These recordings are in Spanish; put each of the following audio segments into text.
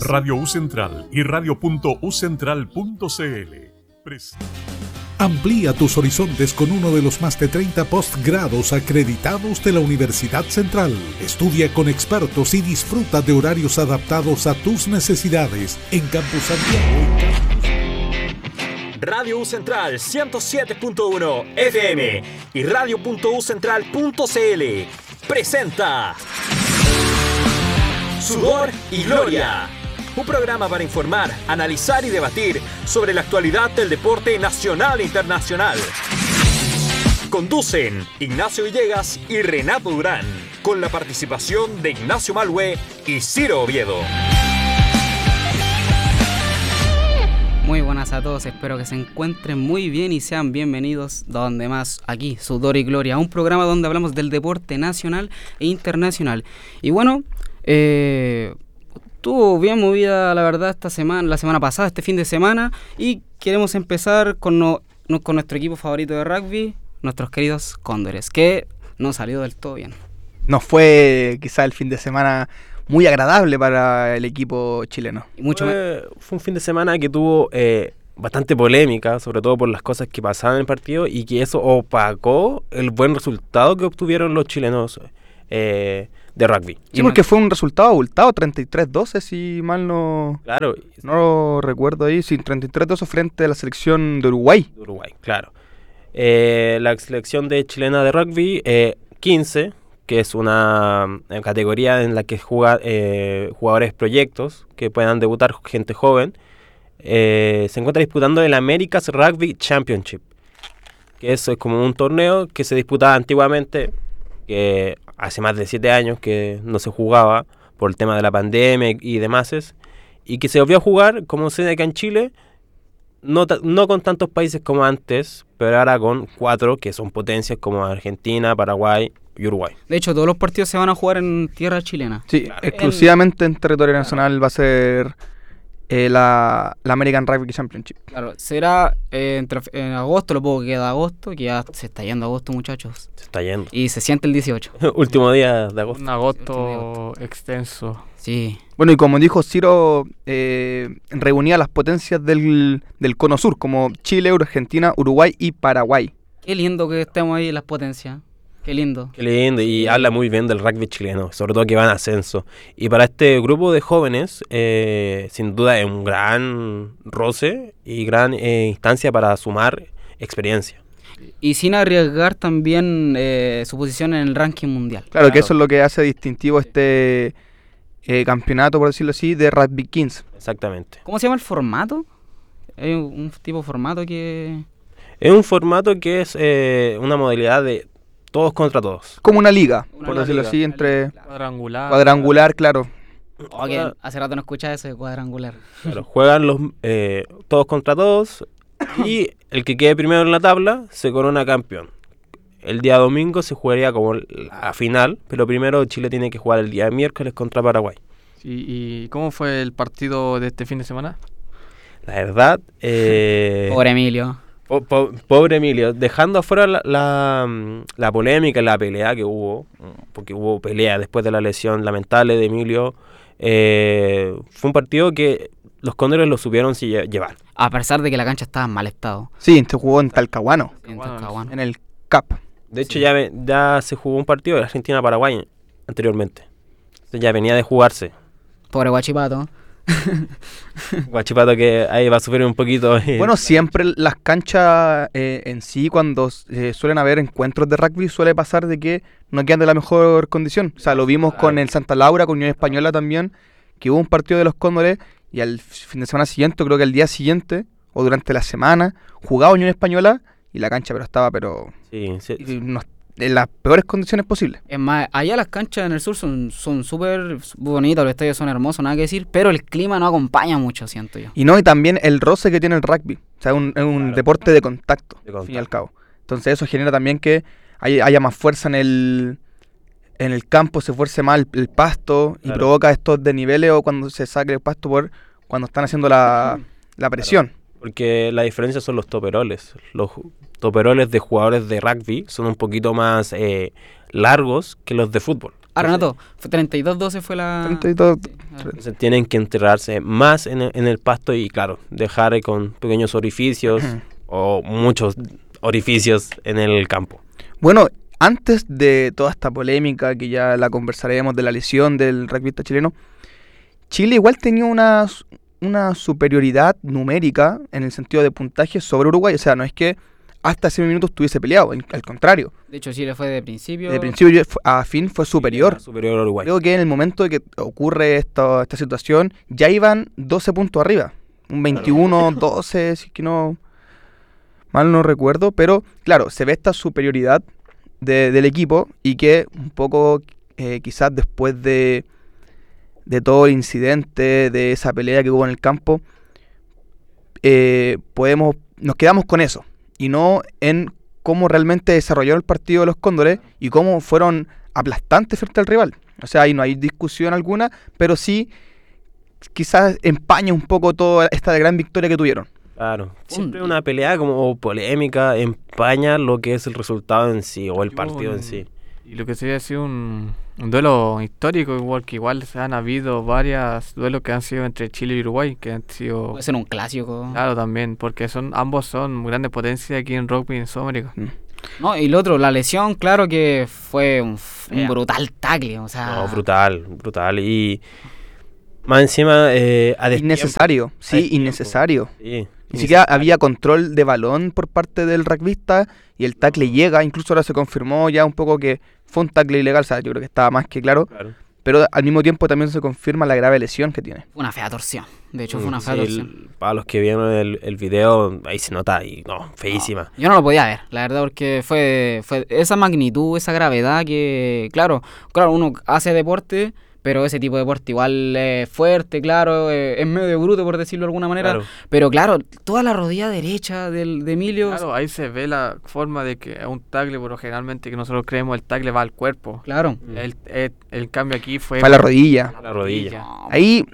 Radio U Central y radio.ucentral.cl. Amplía tus horizontes con uno de los más de 30 postgrados acreditados de la Universidad Central. Estudia con expertos y disfruta de horarios adaptados a tus necesidades en Campus Santiago. Radio U Central 107.1 FM y radio.ucentral.cl presenta Sudor y Gloria, un programa para informar, analizar y debatir sobre la actualidad del deporte nacional e internacional. Conducen Ignacio Villegas y Renato Durán, con la participación de Ignacio Malhue y Ciro Oviedo. Muy buenas a todos, espero que se encuentren muy bien y sean bienvenidos donde más, aquí, Sudor y Gloria, un programa donde hablamos del deporte nacional e internacional. Y bueno, estuvo bien movida la verdad esta semana, la semana pasada, este fin de semana, y queremos empezar con nuestro equipo favorito de rugby, nuestros queridos Cóndores, que no salió del todo bien. No fue quizá el fin de semana muy agradable para el equipo chileno. Fue un fin de semana que tuvo bastante polémica, sobre todo por las cosas que pasaban en el partido, y que eso opacó el buen resultado que obtuvieron los chilenos de rugby. Sí, porque fue un resultado abultado, 33-12, si mal no recuerdo ahí, sí, 33-12 frente a la selección de Uruguay. Claro. La selección chilena de rugby, 15, que es una categoría en la que juegan jugadores proyectos que puedan debutar, gente joven, se encuentra disputando el America's Rugby Championship, que eso es como un torneo que se disputaba antiguamente, que hace más de 7 años que no se jugaba por el tema de la pandemia y demás, y que se volvió a jugar como sede acá en Chile, no con tantos países como antes, pero ahora con 4 que son potencias como Argentina, Paraguay y Uruguay. De hecho, todos los partidos se van a jugar en tierra chilena. Sí, claro. Exclusivamente en territorio nacional va a ser la American Rugby Championship. Claro, será en agosto, lo poco que queda de agosto, que ya se está yendo agosto, muchachos. Se está yendo. Y se siente el 18. Último día de agosto. Un agosto extenso. Sí. Bueno, y como dijo Ciro, reunía las potencias del Cono Sur, como Chile, Argentina, Uruguay y Paraguay. Qué lindo que estemos ahí en las potencias. Qué lindo. Qué lindo, y habla muy bien del rugby chileno, sobre todo que va en ascenso. Y para este grupo de jóvenes, sin duda es un gran roce y gran instancia para sumar experiencia. Y sin arriesgar también su posición en el ranking mundial. Claro, que eso es lo que hace distintivo este campeonato, por decirlo así, de Rugby 15. Exactamente. ¿Cómo se llama el formato? ¿Hay un tipo de formato que...? Es un formato que es una modalidad de todos contra todos. Como una liga, por decirlo así, entre... Cuadrangular, claro. Okay, hace rato no escuchaba eso de cuadrangular. Claro, juegan los todos contra todos y el que quede primero en la tabla se corona campeón. El día domingo se jugaría como la final, pero primero Chile tiene que jugar el día miércoles contra Paraguay. Sí, ¿y cómo fue el partido de este fin de semana? La verdad... Pobre Emilio. Pobre Emilio, dejando afuera la polémica, la pelea que hubo, porque hubo pelea después de la lesión lamentable de Emilio, fue un partido que los Cóndores lo supieron llevar. A pesar de que la cancha estaba en mal estado. Sí, se jugó en Talcahuano, en el CAP. De hecho, ya se jugó un partido de Argentina-Paraguay anteriormente. Ya venía de jugarse. Pobre Guachipato. Guachipato que ahí va a sufrir un poquito. Bueno, siempre las canchas en sí, cuando suelen haber encuentros de rugby, suele pasar de que no quedan de la mejor condición. O sea, lo vimos con el Santa Laura, con Unión Española también, que hubo un partido de los Cóndores y al fin de semana siguiente, creo que el día siguiente o durante la semana, jugaba Unión Española y la cancha estaba en las peores condiciones posibles. Es más, allá las canchas en el sur son súper bonitas, los estadios son hermosos, nada que decir, pero el clima no acompaña mucho, siento yo. Y también el roce que tiene el rugby. O sea, es un deporte de contacto, al fin y al cabo. Entonces eso genera también que haya más fuerza en el campo, se fuerce más el pasto y provoca estos desniveles o cuando se saque el pasto cuando están haciendo la presión. Claro. Porque la diferencia son los toperoles. Los toperoles de jugadores de rugby son un poquito más largos que los de fútbol. Renato, 32-12 fue la... 32. Entonces tienen que enterrarse más en el pasto y, claro, dejar con pequeños orificios o muchos orificios en el campo. Bueno, antes de toda esta polémica, que ya la conversaremos de la lesión del rugbyista chileno, Chile igual tenía una superioridad numérica en el sentido de puntaje sobre Uruguay. O sea, no es que hasta ese minuto estuviese peleado, al contrario. De hecho, Chile fue de principio. De principio a fin fue superior. Superior a Uruguay. Creo que en el momento de que ocurre esta situación, ya iban 12 puntos arriba. Un 21-12, si es que no mal no recuerdo. Pero claro, se ve esta superioridad del equipo y que un poco quizás después de todo el incidente, de esa pelea que hubo en el campo, nos quedamos con eso y no en cómo realmente desarrolló el partido de los Cóndores y cómo fueron aplastantes frente al rival. O sea, ahí no hay discusión alguna, pero sí quizás empaña un poco toda esta gran victoria que tuvieron. Claro, siempre una pelea como polémica empaña lo que es el resultado en sí o el partido en sí. Y lo que sería sido un duelo histórico, igual se han habido varios duelos que han sido entre Chile y Uruguay, que han sido... Puede ser un clásico. Claro, también, porque ambos son grandes potencias aquí en rugby en Sudamérica. No, y lo otro, la lesión, claro que fue un brutal tackle, o sea... No, brutal, y más encima... innecesario, innecesario. Sí. Ni siquiera había control de balón por parte del rugbyista y el tackle llega, incluso ahora se confirmó ya un poco que fue un tackle ilegal, o sea, yo creo que estaba más que claro. Pero al mismo tiempo también se confirma la grave lesión que tiene. Fue una fea torsión, de hecho fue una fea torsión. Para los que vieron el video, ahí se nota, feísima. No, yo no lo podía ver, la verdad, porque fue esa magnitud, esa gravedad que, claro, uno hace deporte... Pero ese tipo de deporte igual es fuerte, claro, es medio bruto por decirlo de alguna manera. Claro. Pero claro, toda la rodilla derecha de Emilio... Claro, ahí se ve la forma de que un tackle, pero generalmente que nosotros creemos el tackle va al cuerpo. Claro. El cambio aquí fue... Fue a la rodilla. La rodilla. Ahí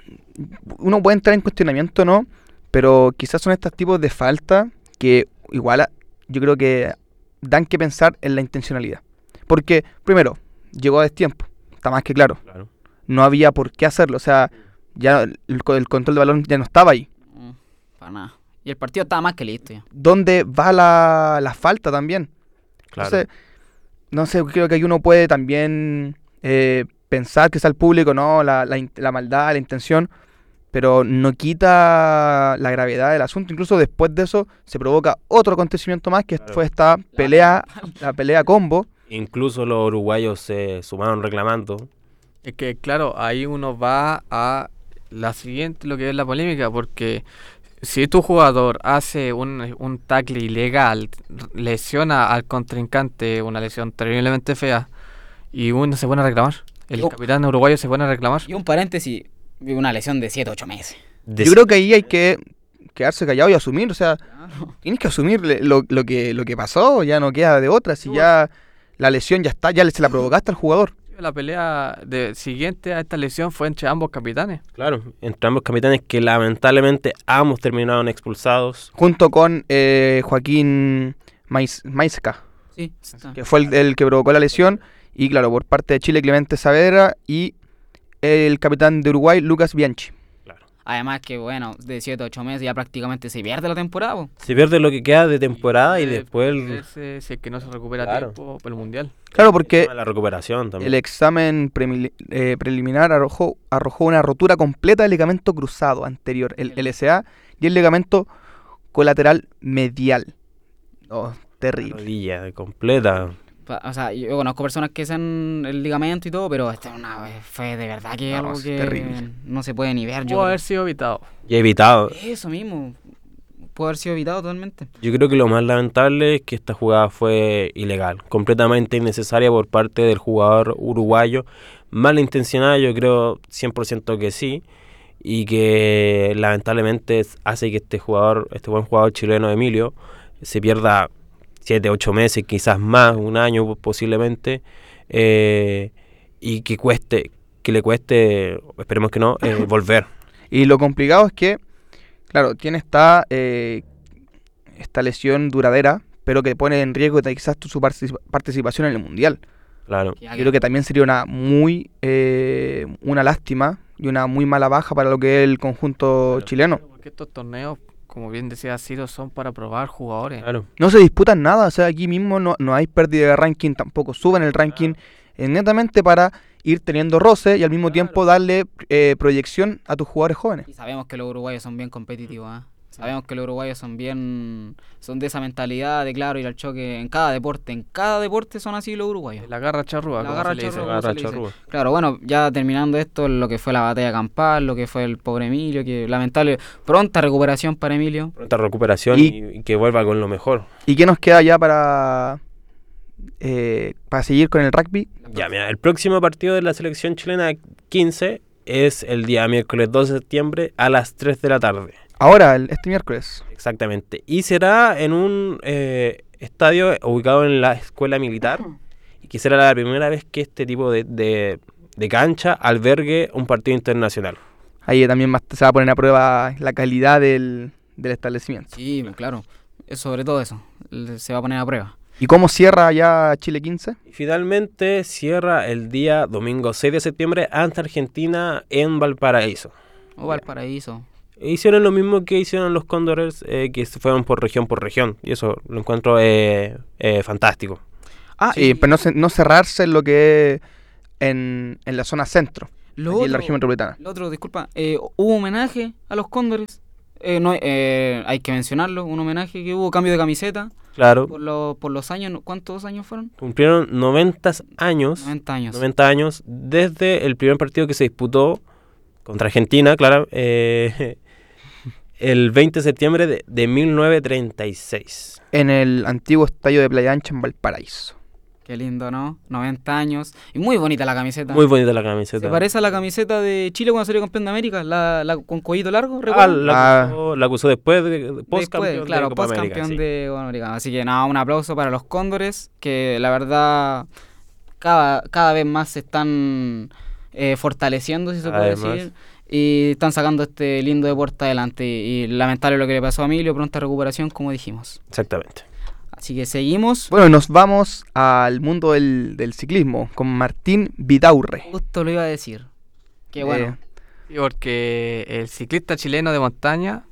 uno puede entrar en cuestionamiento, ¿no? Pero quizás son estos tipos de falta que igual yo creo que dan que pensar en la intencionalidad. Porque, primero, llegó a destiempo, está más que claro. No había por qué hacerlo, o sea, ya el control de balón ya no estaba ahí. Para nada. Y el partido estaba más que listo ya. ¿Dónde va la falta también? Claro. Entonces, no sé, creo que aquí uno puede también pensar que está el público, ¿no? La maldad, la intención, pero no quita la gravedad del asunto. Incluso después de eso se provoca otro acontecimiento más, que fue esta pelea, la pelea combo. Incluso los uruguayos se sumaron reclamando. Es que, claro, ahí uno va a la siguiente, lo que es la polémica, porque si tu jugador hace un tackle ilegal, lesiona al contrincante, una lesión terriblemente fea, y uno se pone a reclamar, el capitán uruguayo se pone a reclamar. Y un paréntesis, una lesión de 7-8 meses. Yo creo que ahí hay que quedarse callado y asumir, o sea, tienes que asumir lo que pasó, ya no queda de otra, si ya la lesión ya está, ya se la provocaste al jugador. La pelea siguiente a esta lesión fue entre ambos capitanes. Claro, entre ambos capitanes que lamentablemente ambos terminaron expulsados. Junto con Joaquín Maisca, sí, que fue el que provocó la lesión. Y claro, por parte de Chile, Clemente Saavedra y el capitán de Uruguay, Lucas Bianchi. Además que, bueno, de 7-8 meses ya prácticamente se pierde la temporada. ¿O? Se pierde lo que queda de temporada y después... Si es que no se recupera tiempo por el Mundial. Claro, porque la recuperación también. El examen preliminar arrojó una rotura completa del ligamento cruzado anterior, el LCA, y el ligamento colateral medial. Terrible. La rodilla completa. O sea, yo conozco personas que sean el ligamento y todo, pero esta fue de verdad que algo que terrible. No se puede ni ver. Pudo haber sido evitado. Y evitado. Eso mismo. Pudo haber sido evitado totalmente. Yo creo que lo más lamentable es que esta jugada fue ilegal, completamente innecesaria por parte del jugador uruguayo. Malintencionada, yo creo 100% que sí. Y que lamentablemente hace que este buen jugador chileno Emilio, se pierda 7-8 meses, quizás más, un año posiblemente, y que le cueste, esperemos que no, volver. Y lo complicado es que, claro, tiene esta lesión duradera, pero que pone en riesgo quizás su participación en el Mundial. Claro. Yo creo que también sería una lástima, una muy mala baja para lo que es el conjunto chileno. Porque estos torneos, como bien decía Ciro, son para probar jugadores. Claro. No se disputan nada, o sea, aquí mismo no hay pérdida de ranking, tampoco suben el ranking, netamente para ir teniendo roce y al mismo tiempo darle proyección a tus jugadores jóvenes. Y sabemos que los uruguayos son bien competitivos, ¿eh? Sabemos que los uruguayos son de esa mentalidad de, claro, ir al choque en cada deporte son así los uruguayos. La garra charrúa, La como garra se le dice. charrúa. Agarra se le dice. charrúa. Claro, bueno, ya terminando esto, lo que fue la batalla campal, lo que fue el pobre Emilio, que lamentable, pronta recuperación para Emilio. Pronta recuperación y que vuelva con lo mejor. ¿Y qué nos queda ya para seguir con el rugby? Ya, mira, el próximo partido de la selección chilena 15 es el día miércoles 2 de septiembre a las 3 de la tarde. Ahora, este miércoles. Exactamente. Y será en un estadio ubicado en la escuela militar. Y que será la primera vez que este tipo de cancha albergue un partido internacional. Ahí también se va a poner a prueba la calidad del establecimiento. Sí, claro, sobre todo eso, se va a poner a prueba. ¿Y cómo cierra ya Chile 15? Y finalmente cierra el día domingo 6 de septiembre ante Argentina en Valparaíso. O Valparaíso. Hicieron lo mismo que hicieron los Cóndores, que se fueron por región. Y eso lo encuentro fantástico. Sí, pero no cerrarse en lo que es en la zona centro, aquí en la región metropolitana. Lo otro, disculpa, hubo homenaje a los Cóndores. Hay que mencionarlo, un homenaje que hubo, cambio de camiseta. Claro. Por los años, ¿cuántos años fueron? Cumplieron 90 años. 90 años. 90 años desde el primer partido que se disputó contra Argentina, claro, el 20 de septiembre de 1936. En el antiguo estadio de Playa Ancha en Valparaíso. Qué lindo, ¿no? 90 años. Y muy bonita la camiseta. Muy bonita la camiseta. Se parece a la camiseta de Chile cuando salió campeón de América, la con cuellito largo, La acusó después de post-campeón claro, de Copa América. post-campeón Sí. de Copa América. Así que nada, un aplauso para los Cóndores, que la verdad cada vez más se están fortaleciendo, si se puede decir. Y están sacando este lindo deporte adelante. Y lamentable lo que le pasó a Emilio, pronta recuperación, como dijimos. Exactamente. Así que seguimos. Bueno, nos vamos al mundo del ciclismo con Martín Vidaurre. Justo lo iba a decir. Qué bueno. Sí, porque el ciclista chileno de montaña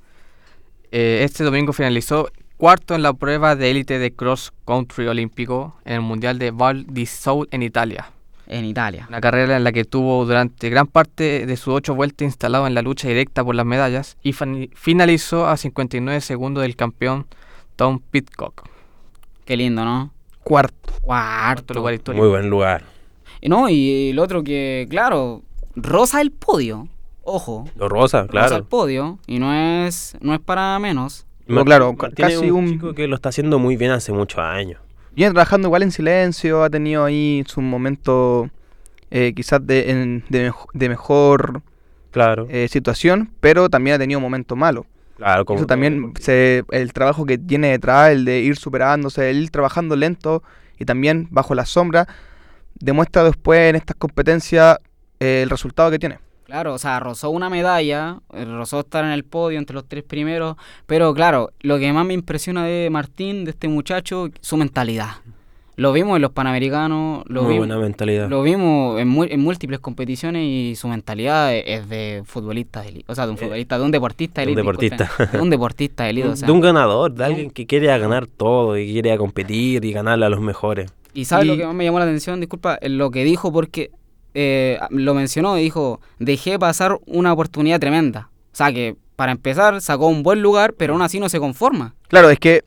este domingo finalizó cuarto en la prueba de élite de cross country olímpico en el Mundial de Val di Sole en Italia. En Italia. Una carrera en la que tuvo durante gran parte de sus 8 vueltas instalado en la lucha directa por las medallas y finalizó a 59 segundos del campeón Tom Pidcock. Qué lindo, ¿no? Cuarto. Cuarto lugar histórico. Muy buen lugar. Y el otro que, claro, roza el podio. Ojo. Lo rosa, Roza claro. el podio. Y no es para menos. No, claro, Tiene casi un chico que lo está haciendo muy bien hace muchos años. Viene trabajando igual en silencio, ha tenido ahí su momento quizás de mejor Claro. situación, pero también ha tenido momentos malos. Claro, como Eso también, el trabajo que tiene detrás, el de ir superándose, el ir trabajando lento y también bajo la sombra, demuestra después en estas competencias el resultado que tiene. Claro, o sea, rozó una medalla, rozó estar en el podio entre los 3 primeros, pero claro, lo que más me impresiona de Martín, de este muchacho, su mentalidad. Lo vimos en los Panamericanos, muy buena mentalidad. lo vimos en múltiples competiciones y su mentalidad es de futbolista de élite, o sea, de un futbolista, de un deportista de élite. Un deportista. disculpen, de un deportista de élite, o sea. De un ganador, de alguien que quiere ganar todo y quiere competir y ganarle a los mejores. Y ¿sabes lo que más me llamó la atención? Disculpa, lo que dijo porque lo mencionó y dijo, dejé pasar una oportunidad tremenda. O sea que, para empezar, sacó un buen lugar, pero aún así no se conforma. Claro, es que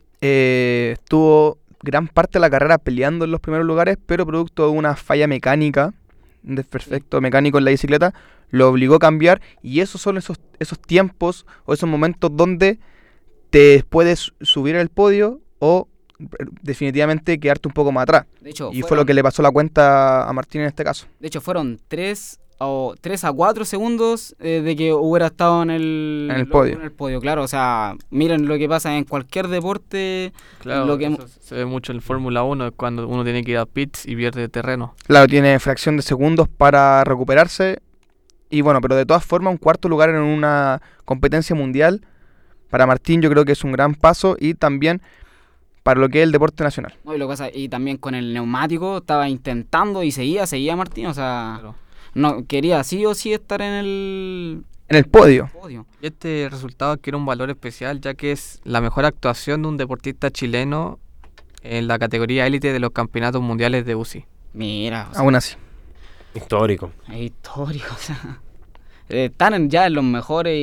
estuvo gran parte de la carrera peleando en los primeros lugares, pero producto de una falla mecánica, un desperfecto mecánico en la bicicleta, lo obligó a cambiar, y esos son esos tiempos o esos momentos donde te puedes subir al podio o definitivamente quedarte un poco más atrás. De hecho, Fue lo que le pasó la cuenta a Martín en este caso. De hecho, fueron 3 a 4 segundos de que hubiera estado en el podio. Claro, o sea, miren lo que pasa en cualquier deporte. Claro, lo que eso se ve mucho en Fórmula 1, cuando uno tiene que ir a pits y pierde terreno. Claro, tiene fracción de segundos para recuperarse. Y bueno, pero de todas formas, un cuarto lugar en una competencia mundial para Martín yo creo que es un gran paso, y también para lo que es el deporte nacional. No, y lo que pasa, y también con el neumático estaba intentando y seguía Martín, o sea, Claro. no quería sí o sí estar en el podio. Y este resultado adquiere un valor especial, ya que es la mejor actuación de un deportista chileno en la categoría élite de los campeonatos mundiales de UCI. Mira, o sea, Aún así. Histórico. es histórico, o sea, estar ya en los mejores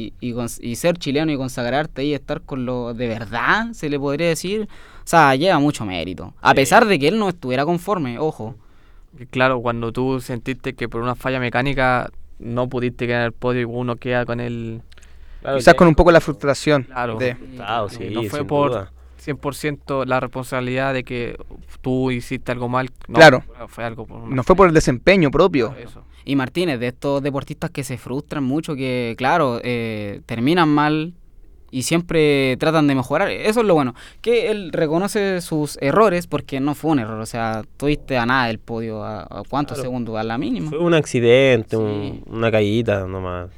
y ser chileno y consagrarte ahí, estar con lo de verdad, se le podría decir, o sea, lleva mucho mérito, a pesar de que él no estuviera conforme, ojo. Y claro, cuando tú sentiste que por una falla mecánica no pudiste quedar en el podio y uno queda con el... Claro, Quizás con un poco la frustración. Claro. de- Claro, sí, no fue sin por duda. 100% la responsabilidad de que tú hiciste algo mal. No, Claro. fue algo por una no fue por el desempeño propio. eso. Y Martínez, de estos deportistas que se frustran mucho, que claro, terminan mal y siempre tratan de mejorar. Eso es lo bueno, que él reconoce sus errores porque no fue un error. O sea, tuviste a nada del podio, a cuántos Claro. segundos, a la mínima. Fue un accidente, Sí. una caída nomás.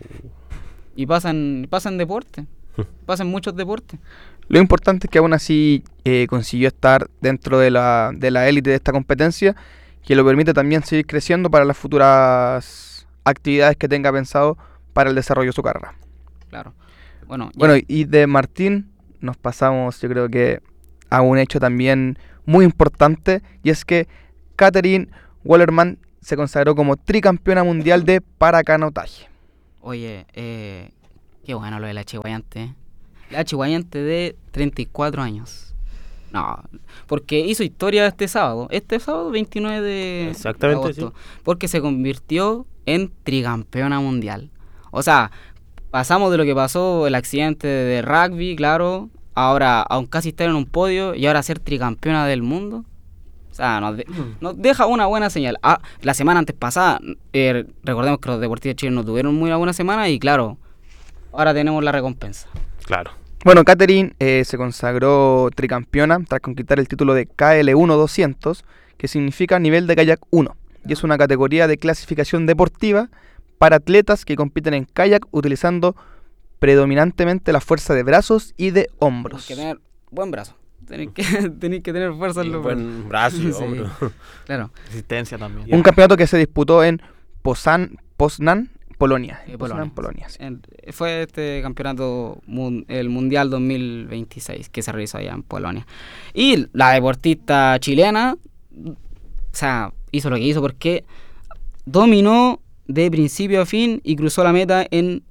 Y pasan deporte, pasan muchos deportes. Lo importante es que aún así consiguió estar dentro de la élite de esta competencia, que lo permite también seguir creciendo para las futuras actividades que tenga pensado para el desarrollo de su carrera. Claro. Bueno, Bueno, y de Martín nos pasamos, yo creo que a un hecho también muy importante, y es que Katherine Wallerman se consagró como tricampeona mundial de paracanotaje. oye, qué bueno lo de la chihuayante. La chihuayante de 34 años. No, porque hizo historia este sábado 29 de Exactamente, agosto, porque se convirtió en tricampeona mundial. O sea, pasamos de lo que pasó, el accidente de rugby, claro, ahora aún casi estar en un podio y ahora ser tricampeona del mundo. O sea, nos deja una buena señal. La semana antes pasada, recordemos que los deportistas chilenos no tuvieron muy buena semana y claro, ahora tenemos la recompensa. Claro. Bueno, Katherine se consagró tricampeona tras conquistar el título de KL1 200, que significa nivel de kayak 1, y es una categoría de clasificación deportiva para atletas que compiten en kayak utilizando predominantemente la fuerza de brazos y de hombros. Tienes que tener buen brazo. Tenéis que tener fuerza en los brazos. Buen brazo y Sí. hombro. Claro. Resistencia también. Un campeonato que se disputó en Poznan, Polonia. Polonia. Polonia, sí. Fue este campeonato, el Mundial 2026, que se realizó allá en Polonia. Y la deportista chilena, o sea, hizo lo que hizo porque dominó de principio a fin y cruzó la meta en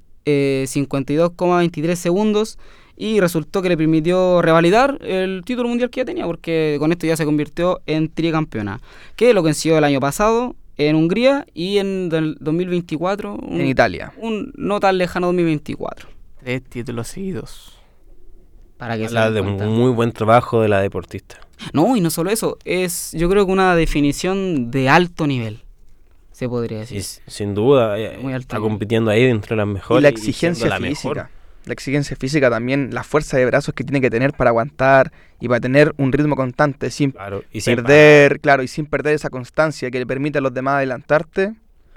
52,23 segundos y resultó que le permitió revalidar el título mundial que ya tenía, porque con esto ya se convirtió en tricampeona, que lo consiguió el año pasado en Hungría y en el 2024 En Italia. un no tan lejano 2024. 3 títulos seguidos. Para que se Habla den de cuenta. muy buen trabajo de la deportista. No, y no solo eso, es yo creo que una definición de alto nivel, se podría decir. Sí, sin duda, Muy alto está nivel. compitiendo ahí entre las mejores. Y la siendo exigencia la física. mejor. La exigencia física también, la fuerza de brazos que tiene que tener para aguantar y para tener un ritmo constante sin Claro, y sin perder, claro, y sin perder esa constancia que le permite a los demás adelantarte.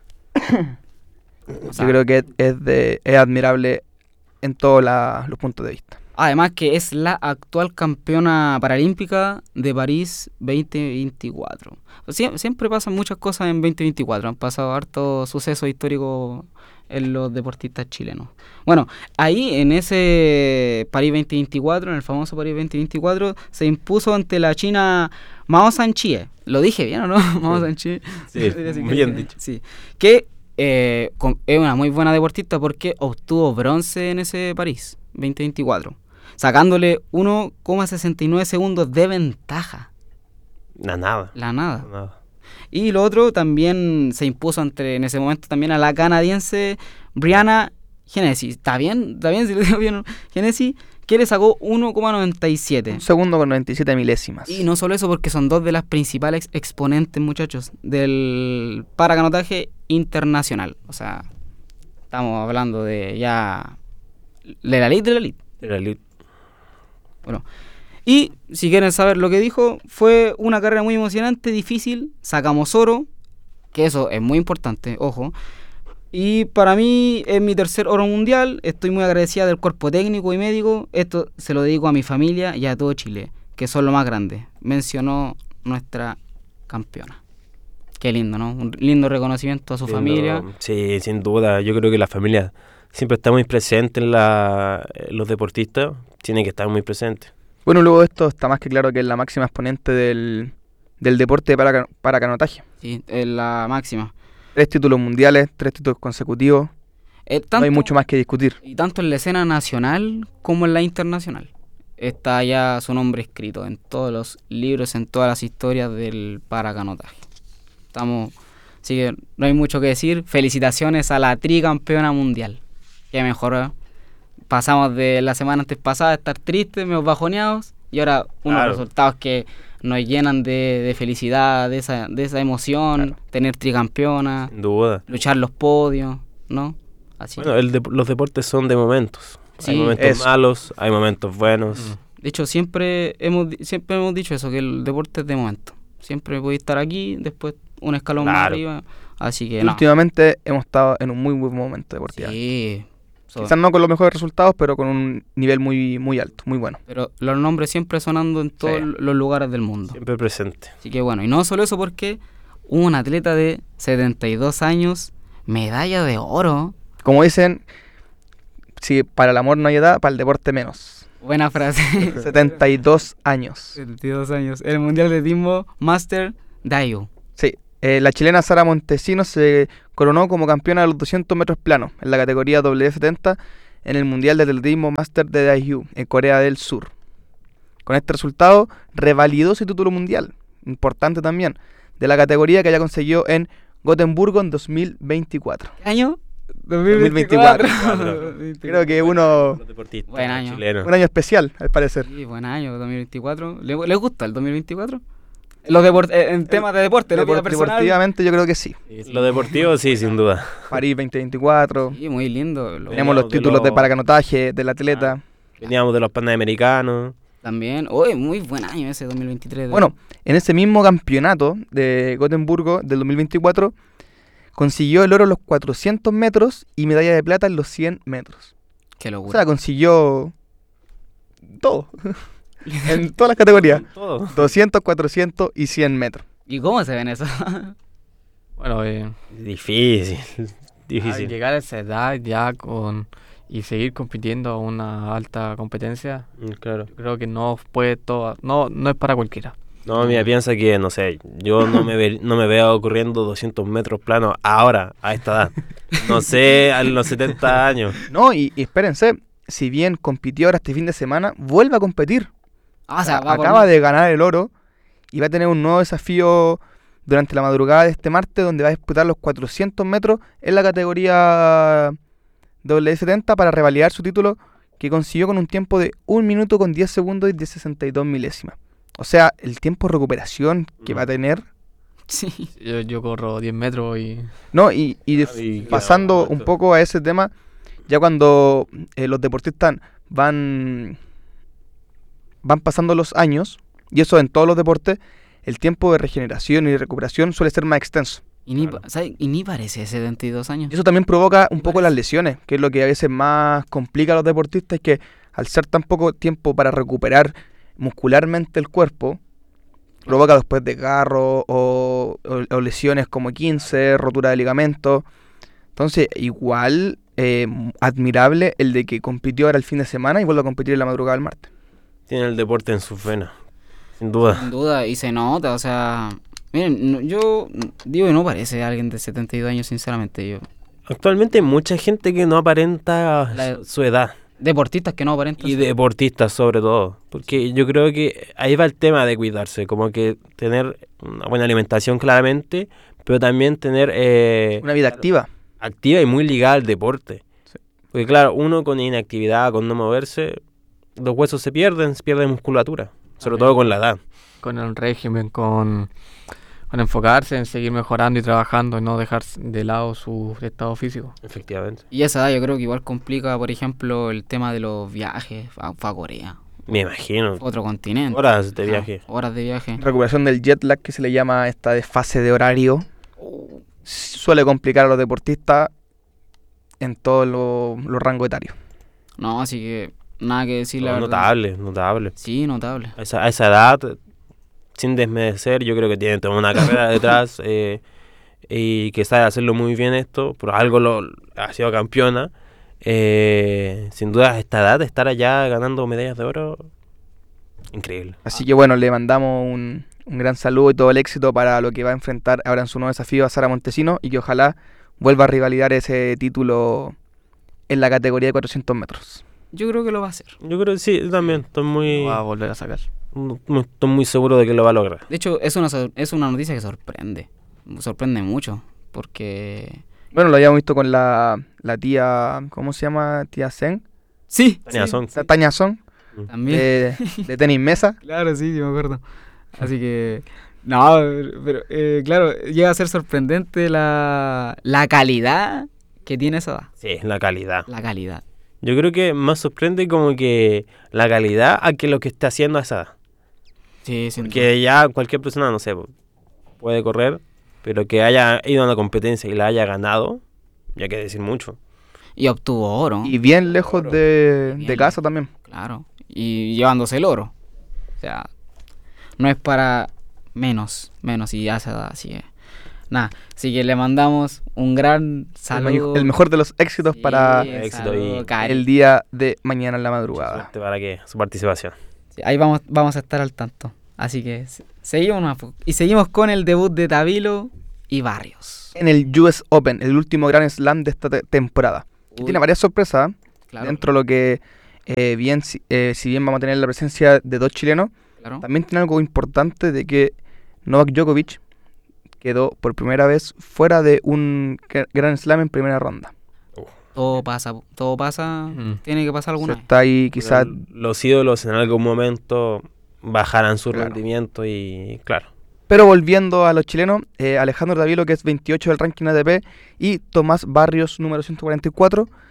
O sea, Yo creo que es admirable en todos los puntos de vista. además que es la actual campeona paralímpica de París 2024. Siempre pasan muchas cosas en 2024, han pasado hartos sucesos históricos en los deportistas chilenos. Bueno, ahí en ese París 2024, en el famoso París 2024, se impuso ante la china Mao Sanchie. ¿Lo dije bien o no? Mao Sanchie. Sí, bien dicho. Sí, que es una muy buena deportista porque obtuvo bronce en ese París 2024, sacándole 1,69 segundos de ventaja. Nada. La nada. Nada. Y lo otro también se impuso en ese momento también a la canadiense Brianna Genesi. ¿Está bien? ¿Está bien si le digo bien? Genesi, que le sacó 1,97. Un segundo con 97 milésimas. Y no solo eso, porque son dos de las principales exponentes, muchachos, del paracanotaje internacional. O sea, estamos hablando de ya de la elite de la elite. Era el- Bueno, y si quieren saber lo que dijo, fue una carrera muy emocionante, difícil, sacamos oro, que eso es muy importante, ojo. Y para mí es mi tercer oro mundial, estoy muy agradecida del cuerpo técnico y médico, esto se lo dedico a mi familia y a todo Chile, que son lo más grande, mencionó nuestra campeona. Qué lindo, ¿no? Un lindo reconocimiento a su familia. Sí, sin duda. Yo creo que la familia siempre está muy presente en los deportistas. Tiene que estar muy presente. Bueno, luego de esto está más que claro que es la máxima exponente del deporte de paracanotaje. Sí, es la máxima. 3 títulos mundiales, 3 títulos consecutivos. No hay mucho más que discutir. Y tanto en la escena nacional como en la internacional. Está ya su nombre escrito en todos los libros, en todas las historias del paracanotaje. Así que no hay mucho que decir. Felicitaciones a la tricampeona mundial. Que mejoró. Pasamos de la semana antes pasada de estar tristes, medio bajoneados, y ahora unos resultados que nos llenan de felicidad, de esa emoción, tener tricampeona, sin duda, luchar los podios, ¿no? Así. Bueno, los deportes son de momentos. Sí, hay momentos malos, hay momentos buenos. De hecho, siempre hemos dicho eso, que el deporte es de momento. Siempre podéis estar aquí, después un escalón más arriba. Así que últimamente hemos estado en un muy buen momento deportivo. Sí. Quizás no con los mejores resultados, pero con un nivel muy, muy alto, muy bueno. Pero los nombres siempre sonando en todos los lugares del mundo. Siempre presente. Así que bueno, y no solo eso, porque un atleta de 72 años, medalla de oro. Como dicen, si para el amor no hay edad, para el deporte menos. Buena frase. 72 años. 72 años. El Mundial de Atletismo Master Dayu. Sí. La chilena Sara Montesinos se coronó como campeona de los 200 metros planos en la categoría W70 en el Mundial de Atletismo Master de Daegu en Corea del Sur. Con este resultado revalidó su título mundial, importante también, de la categoría que haya conseguido en Gotemburgo en 2024. ¿Qué año? 2024. Creo que buen año. Chileno. Un año especial, al parecer. Sí, buen año, 2024. ¿Le gusta el 2024? En temas de deporte, ¿no? Deportivamente yo creo que sí. Lo deportivo sí, sin duda. París 2024. Sí, muy lindo. Tenemos los títulos de paracanotaje del atleta. Veníamos de los Panamericanos. También. Muy buen año ese 2023. Bueno, en ese mismo campeonato de Gotemburgo del 2024 consiguió el oro en los 400 metros y medalla de plata en los 100 metros. Qué locura. O sea, consiguió todo. En todas las categorías. 200, 400 y 100 metros. ¿Y cómo se ven eso? Bueno, difícil. Llegar a esa edad ya y seguir compitiendo a una alta competencia, claro. Creo que no es para cualquiera. No, mira, piensa que, no sé, yo no me veo corriendo 200 metros planos ahora, a esta edad. No sé, a los 70 años. No, y espérense, si bien compitió ahora este fin de semana, vuelve a competir. O sea, acaba de ganar el oro y va a tener un nuevo desafío durante la madrugada de este martes, donde va a disputar los 400 metros en la categoría W70 para revalidar su título que consiguió con un tiempo de 1 minuto con 10 segundos y 10,62 milésimas. O sea, el tiempo de recuperación que va a tener. Sí. Yo corro 10 metros y... No, y pasando un poco a ese tema, ya cuando los deportistas van pasando los años, y eso en todos los deportes, el tiempo de regeneración y de recuperación suele ser más extenso. Y ni parece 72 años. Y eso también provoca un poco las lesiones, que es lo que a veces más complica a los deportistas, es que al ser tan poco tiempo para recuperar muscularmente el cuerpo, provoca después desgarro o lesiones como 15, rotura de ligamento. Entonces, igual admirable el de que compitió ahora el fin de semana y vuelve a competir en la madrugada del martes. Tiene el deporte en sus venas, sin duda. Sin duda, y se nota, o sea... Miren, yo digo que no parece alguien de 72 años, sinceramente. Actualmente hay mucha gente que no aparenta su edad. Deportistas que no aparentan. Y deportistas sobre todo. Porque yo creo que ahí va el tema de cuidarse. Como que tener una buena alimentación claramente, pero también tener... una vida activa. Activa y muy ligada al deporte. Sí. Porque claro, uno con inactividad, con no moverse, los huesos se pierde musculatura. Sobre todo con la edad. Con el régimen, con enfocarse en seguir mejorando y trabajando y no dejar de lado su estado físico. Efectivamente. Y esa edad yo creo que igual complica, por ejemplo, el tema de los viajes a Corea. Me imagino. Otro continente. Horas de viaje. Horas de viaje. Recuperación del jet lag, que se le llama esta desfase de horario, suele complicar a los deportistas en todos los rangos etarios. No, así que nada que decir, la verdad. Notable. Sí, notable. A esa edad... sin desmerecer, yo creo que tiene toda una carrera detrás y que sabe hacerlo muy bien esto, por algo ha sido campeona. Sin duda, a esta edad, de estar allá ganando medallas de oro, increíble. Así que bueno, le mandamos un gran saludo y todo el éxito para lo que va a enfrentar ahora en su nuevo desafío a Sara Montesino y que ojalá vuelva a rivalidar ese título en la categoría de 400 metros. Yo creo que lo va a hacer. Yo creo que sí, yo también estoy Lo va a volver a sacar. estoy muy seguro de que lo va a lograr. De hecho, es una noticia que sorprende mucho, porque... Bueno, lo habíamos visto con la tía, ¿cómo se llama? Tía Zen. Sí, Tania Song. Tania Son, también. de tenis mesa. Claro, sí, me acuerdo. Así que... No, pero claro, llega a ser sorprendente la calidad que tiene esa edad. Sí, la calidad. La calidad. Yo creo que más sorprende como que la calidad a que lo que está haciendo a esa edad. Sí, sin duda. Que ya cualquier persona, no sé, puede correr, pero que haya ido a una competencia y la haya ganado, ya que decir mucho. Y obtuvo oro. Y bien lejos de Bien. casa también. Claro. Y llevándose el oro. O sea, no es para menos y ya se da, así que... Nada, así que le mandamos un gran saludo. El mejor de los éxitos Sí, para éxito saludo, y Cari. el día de mañana en la madrugada. Suerte para que su participación. Sí, ahí vamos a estar al tanto. Así que seguimos con el debut de Tabilo y Barrios. En el US Open, el último Grand Slam de esta temporada. Que Uy, tiene varias sorpresas, claro, dentro de lo que, si bien vamos a tener la presencia de dos chilenos, claro. también tiene algo importante de que Novak Djokovic quedó por primera vez fuera de un Grand Slam en primera ronda. Todo pasa, tiene que pasar alguna Se vez. está ahí quizás, Los ídolos en algún momento bajarán su Claro. rendimiento y claro. pero volviendo a los chilenos, Alejandro Davilo, que es 28 del ranking ATP, y Tomás Barrios, número 144,